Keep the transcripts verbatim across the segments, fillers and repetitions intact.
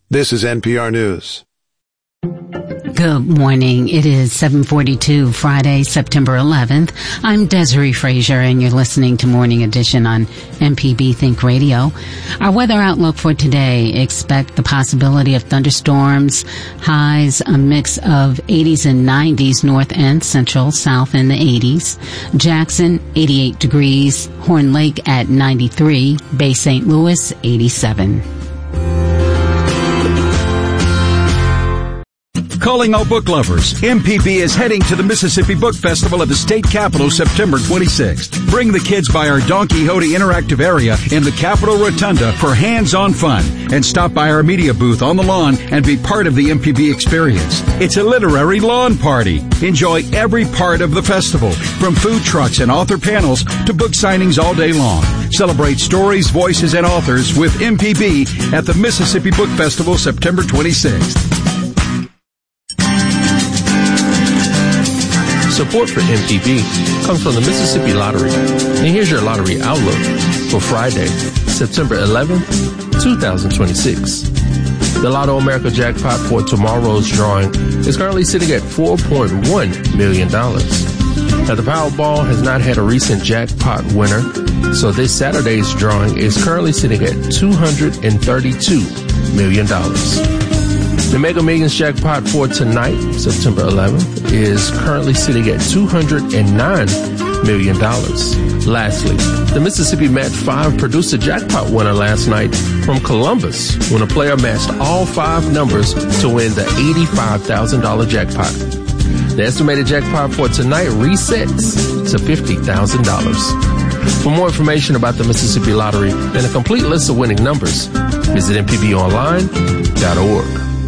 This is N P R News. Good morning. It is seven forty-two, Friday, September eleventh. I'm Desiree Frazier, and you're listening to Morning Edition on M P B Think Radio. Our weather outlook for today: expect the possibility of thunderstorms, highs a mix of eighties and nineties, north and central, south in the eighties. Jackson, eighty-eight degrees. Horn Lake at ninety-three. Bay Saint Louis, eighty-seven. Calling all book lovers, M P B is heading to the Mississippi Book Festival at the state capitol September twenty-sixth. Bring the kids by our Don Quixote interactive area in the Capitol Rotunda for hands-on fun, and stop by our media booth on the lawn and be part of the M P B experience. It's a literary lawn party. Enjoy every part of the festival, from food trucks and author panels to book signings all day long. Celebrate stories, voices, and authors with M P B at the Mississippi Book Festival September twenty-sixth. Support for M P B comes from the Mississippi Lottery. And here's your lottery outlook for Friday, September eleventh, twenty twenty-six. The Lotto America jackpot for tomorrow's drawing is currently sitting at four point one million dollars. Now, the Powerball has not had a recent jackpot winner, so this Saturday's drawing is currently sitting at two hundred thirty-two million dollars. The Mega Millions jackpot for tonight, September eleventh, is currently sitting at two hundred nine million dollars. Lastly, the Mississippi Match five produced a jackpot winner last night from Columbus when a player matched all five numbers to win the eighty-five thousand dollars jackpot. The estimated jackpot for tonight resets to fifty thousand dollars. For more information about the Mississippi Lottery and a complete list of winning numbers, visit m p b online dot org.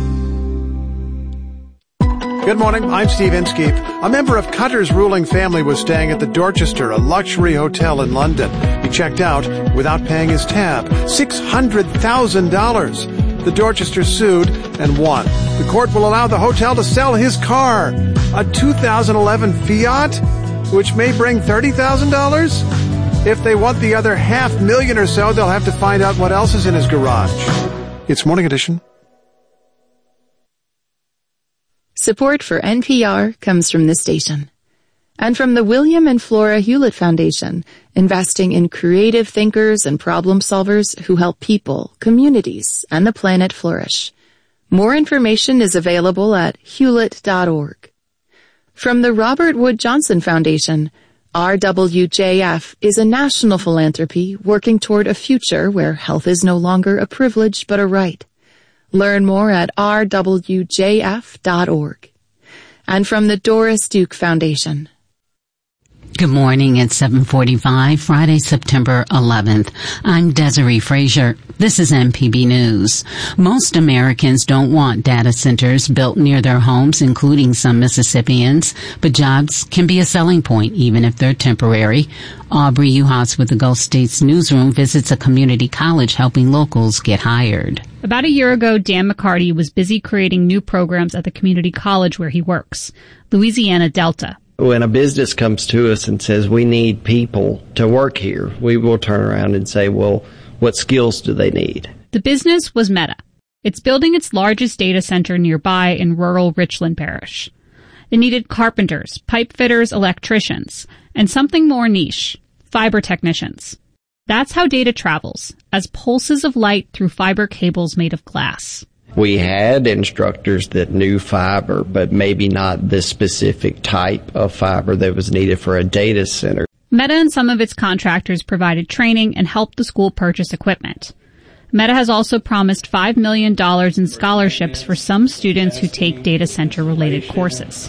Good morning, I'm Steve Inskeep. A member of Cutter's ruling family was staying at the Dorchester, a luxury hotel in London. He checked out without paying his tab. six hundred thousand dollars. The Dorchester sued and won. The court will allow the hotel to sell his car, a two thousand eleven Fiat, which may bring thirty thousand dollars. If they want the other half million or so, they'll have to find out what else is in his garage. It's Morning Edition. Support for N P R comes from this station and from the William and Flora Hewlett Foundation, investing in creative thinkers and problem solvers who help people, communities, and the planet flourish. More information is available at hewlett dot org. From the Robert Wood Johnson Foundation, R W J F is a national philanthropy working toward a future where health is no longer a privilege but a right. Learn more at r w j f dot org. And from the Doris Duke Foundation. Good morning at seven forty-five, Friday, September eleventh. I'm Desiree Frazier. This is M P B News. Most Americans don't want data centers built near their homes, including some Mississippians, but jobs can be a selling point, even if they're temporary. Aubrey Uhas with the Gulf States Newsroom visits a community college helping locals get hired. About a year ago, Dan McCarty was busy creating new programs at the community college where he works, Louisiana Delta. When a business comes to us and says we need people to work here, we will turn around and say, well, what skills do they need? The business was Meta. It's building its largest data center nearby in rural Richland Parish. They needed carpenters, pipe fitters, electricians, and something more niche, fiber technicians. That's how data travels, as pulses of light through fiber cables made of glass. We had instructors that knew fiber, but maybe not the specific type of fiber that was needed for a data center. Meta and some of its contractors provided training and helped the school purchase equipment. Meta has also promised five million dollars in scholarships for some students who take data center-related courses.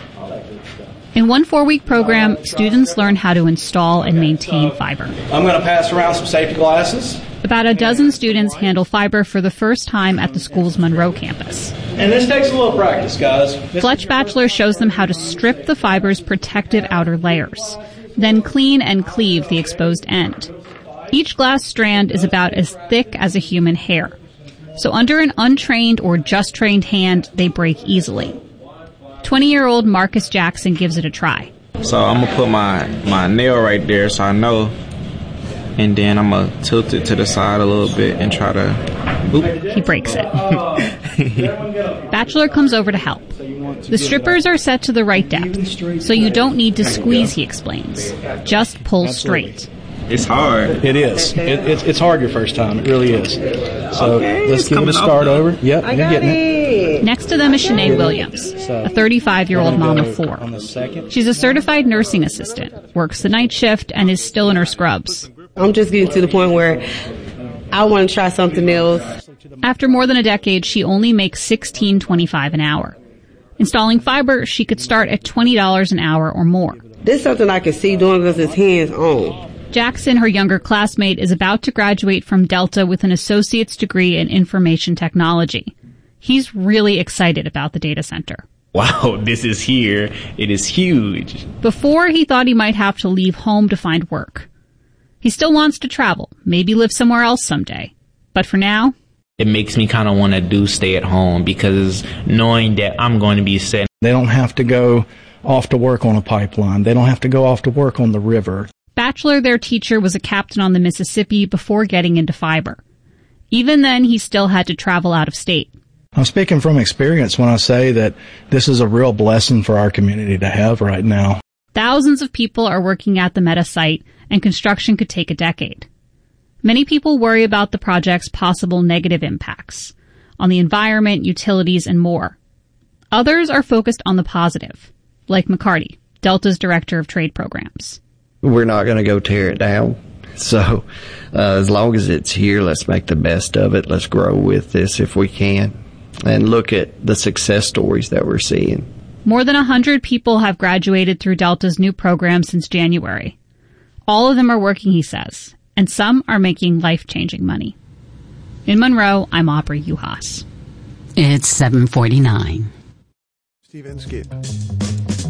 In one four-week program, students learn how to install and maintain fiber. I'm going to pass around some safety glasses. About a dozen students handle fiber for the first time at the school's Monroe campus. And this takes a little practice, guys. Fletch Batchelor shows them how to strip the fiber's protective outer layers, then clean and cleave the exposed end. Each glass strand is about as thick as a human hair. So under an untrained or just trained hand, they break easily. twenty-year-old Marcus Jackson gives it a try. So I'm going to put my, my nail right there so I know. And then I'm going to tilt it to the side a little bit and try to... Oop. He breaks it. Bachelor comes over to help. The strippers are set to the right depth, so you don't need to squeeze, he explains. Just pull straight. It's hard. It is. It, it's, it's hard your first time. It really is. So okay, let's give it a start over. Yep, I you're getting it. it. Next to them is Shanae Williams, a thirty-five-year-old mom of four. She's a certified nursing assistant, works the night shift, and is still in her scrubs. I'm just getting to the point where I want to try something else. After more than a decade, she only makes sixteen twenty-five an hour. Installing fiber, she could start at twenty dollars an hour or more. This is something I can see doing because it's hands-on. Jackson, her younger classmate, is about to graduate from Delta with an associate's degree in information technology. He's really excited about the data center. Wow, this is here. It is huge. Before, he thought he might have to leave home to find work. He still wants to travel, maybe live somewhere else someday. But for now, it makes me kind of want to do stay at home because knowing that I'm going to be set. They don't have to go off to work on a pipeline. They don't have to go off to work on the river. Bachelor, their teacher, was a captain on the Mississippi before getting into fiber. Even then, he still had to travel out of state. I'm speaking from experience when I say that this is a real blessing for our community to have right now. Thousands of people are working at the Meta site, and construction could take a decade. Many people worry about the project's possible negative impacts on the environment, utilities, and more. Others are focused on the positive, like McCarty, Delta's director of trade programs. We're not going to go tear it down. So uh, as long as it's here, let's make the best of it. Let's grow with this if we can and look at the success stories that we're seeing. More than one hundred people have graduated through Delta's new program since January. All of them are working, he says, and some are making life-changing money. In Monroe, I'm Aubrey Uhas. It's seven forty-nine. Steve Inskeep.